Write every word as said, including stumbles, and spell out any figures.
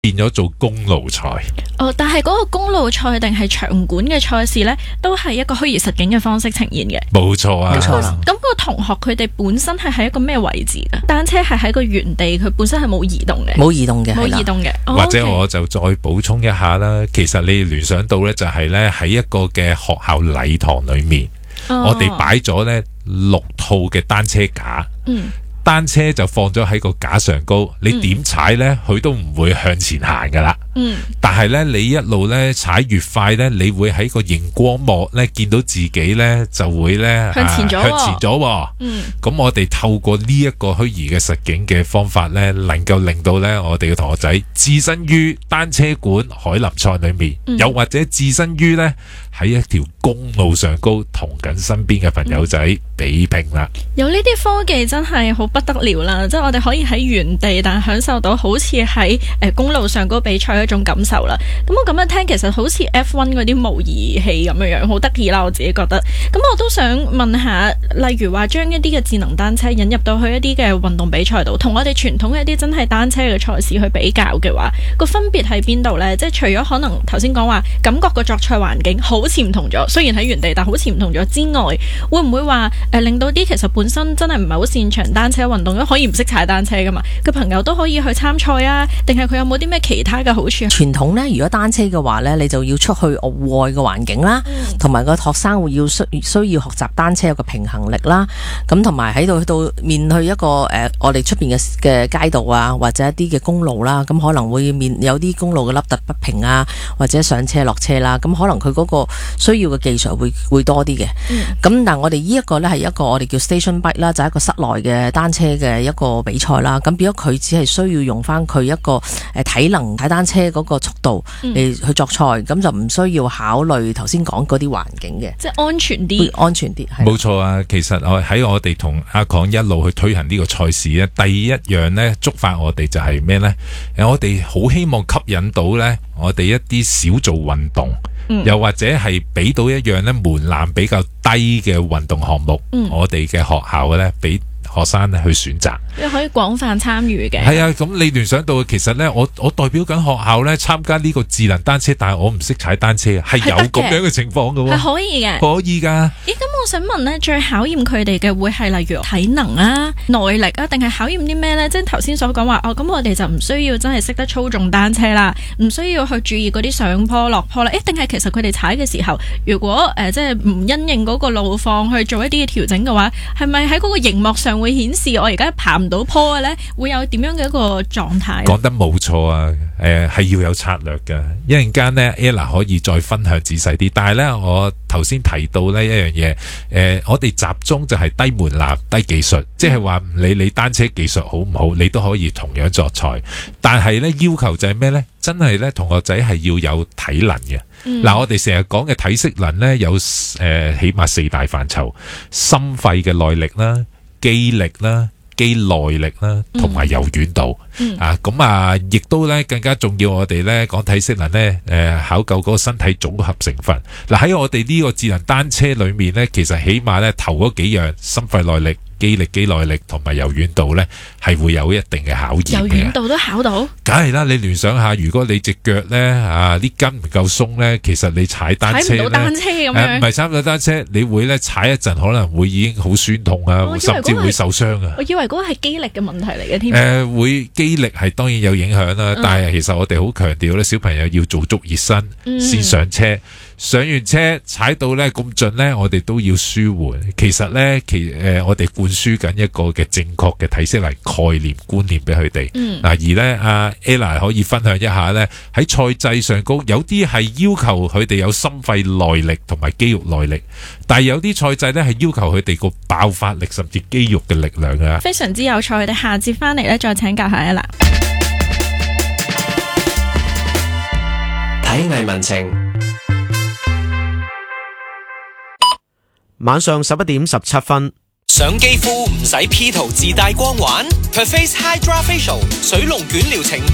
變咗做公路賽。 哦，但係嗰個公路賽定係場館嘅賽事呢，都係一個虛擬實境嘅方式呈現嘅。 冇錯啊， 冇錯啦。 咁個同學佢哋本身係喺一個咩位置嘅？單車係喺個原地，佢本身係冇移動嘅。 冇移動嘅， 冇移動嘅。 或者我就再補充一下啦。其實你聯想到呢，就係呢喺一個嘅學校禮堂裏面， 哦、 我哋擺咗呢六套嘅單車架。 嗯。 單車就放咗喺個架上高，你點踩呢，佢都唔會向前行噶啦。 嗯， 但係呢，你一路呢踩越快呢，你會喺個熒光幕呢見到自己呢就會呢向前咗、啊， 向前咗。 嗯，咁我哋透過呢一個虛擬嘅實境嘅方法呢，能夠令到呢我哋嘅同學仔置身於單車館凱林賽裏面，嗯、又或者置身於呢喺一條公路上高，同緊身邊嘅朋友仔比拼啦。 有呢啲科技真係好不得了啦！即係我哋可以喺原地，但係享受到好似喺誒公路上嗰個比賽一種感受啦。咁我咁樣聽，其實好似 F 一 嗰啲模擬器咁樣樣，好得意啦！我自己覺得。咁我都想問下，例如話將一啲嘅智能單車引入到去一啲嘅運動比賽度，同我哋傳統嘅一啲真係單車嘅賽事去比較嘅話，個分別喺邊度呢？即係除咗可能頭先講話感覺個作賽環境好似唔同咗，雖然喺原地，但好似唔同咗之外，會唔會話誒、呃、令到啲其實本身真係唔係好擅長單車運動，因為可以唔識踩單車噶嘛嘅朋友都可以去參賽啊？定係佢有冇啲咩其他嘅好處？ 傳統呢，如果單車嘅話呢，你就要出去戶外嘅環境啦，同埋個學生會要需需要學習單車有個平衡力啦，咁同埋喺度去到面去一個誒、呃、我哋出邊嘅嘅街道啊，或者一啲嘅公路啦，咁可能會面有啲公路嘅凹凸不平啊，或者上車落車啦，咁可能佢嗰個需要嘅技術會會多啲嘅。咁、嗯、但係我哋呢一個呢，係一個我哋叫 station bike 啦，就係、一個室內嘅單車嘅一個比賽啦。咁變咗佢只係需要用翻佢一個誒體能踩單車嗰個速度嚟去作賽，咁、嗯、就唔需要考慮頭先講嗰啲環境嘅， 即係安全啲， 安全啲。 冇錯啊！其實我喺我哋同阿강一路去推行呢個賽事咧，第一樣呢，觸發我哋就係咩呢？我哋好希望吸引到呢，我哋一啲少做運動。嗯、又或者係俾到一樣咧門檻比較低嘅運動項目，嗯、我哋嘅學校咧俾學生咧去選擇， 你可以廣泛參與嘅。 係啊，咁你聯想到其實咧，我我代表緊學校咧參加呢個智能單車，但係我唔識踩單車，係有咁樣嘅情況㗎喎， 係可以嘅， 可以㗎。 咦，咁我想問咧，最考驗佢哋嘅會係例如體能啊、耐力啊，定係考驗啲咩咧？即係頭先所講話，哦，咁我哋就唔需要真係識得操縱單車啦，唔需要去注意嗰啲上坡落坡啦。誒，定係其實佢哋踩嘅時候，如果誒、呃、即係唔因應嗰個路況去做一啲嘅調整嘅話，係咪喺嗰個熒幕上會顯示我而家爬唔到坡嘅咧？會有點樣嘅一個狀態？ 講得冇錯啊！誒、呃，係要有策略㗎。一陣間呢 Ella 可以再分享仔細啲。但係咧，我頭先提到呢一樣嘢，誒、呃，我哋集中就係低門檻、低技術，即係話唔理你單車技術好唔好，你都可以同樣作賽。但係咧，要求就係咩咧？真係咧，同學仔係要有體能嘅。嗱、嗯呃，我哋成日講嘅體適能咧，有誒、呃、起碼四大範疇：心肺嘅耐力啦、肌力啦、肌耐力啦，同埋柔軟度。嗯、啊，咁啊，亦都咧更加重要。我哋咧講體適能咧，誒、呃，考究嗰個身體組合成分。嗱、啊，喺我哋呢個智能單車裏面咧，其實起碼咧頭嗰幾樣心肺耐力、肌力、肌耐力同埋柔軟度咧，係會有一定嘅考驗嘅。 柔軟度都考到？梗係啦，你聯想下，如果你隻腳咧啊啲筋唔夠鬆咧，其實你踩單車咧，踩唔到單車咁樣，唔係踩唔到單車，你會咧踩一陣可能會已經好酸痛啊，甚至會受傷啊。 我以為嗰個係肌力嘅問題嚟嘅添。 誒、呃，會肌力係當然有影響啦，嗯、但係其實我哋好強調咧，小朋友要做足熱身、嗯、先上車。上完車踩到咧咁盡咧，我哋都要舒緩。其實咧，其誒、呃、我哋灌輸緊一個嘅正確嘅體適能概念觀念俾佢哋。嗱、嗯，而咧阿 Ella 可以分享一下咧，喺賽制上高有啲係要求佢哋有心肺耐力同埋肌肉耐力，但係有啲賽制咧係要求佢哋個爆發力甚至肌肉嘅力量啊。 非常之有趣，我哋下節翻嚟咧再請教下 Ella。 體藝文情。 晚上十一點十七分， 上肌膚唔使 P 圖自帶光環 ，Perface Hydra Facial 水龍捲療程。